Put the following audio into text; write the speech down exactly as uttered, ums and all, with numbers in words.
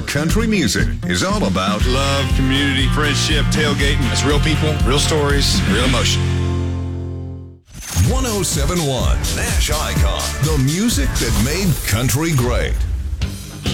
country music is all about love, community, friendship, tailgating. It's real people, real stories, real emotion. one oh seven point one Nash Icon, the music that made country great.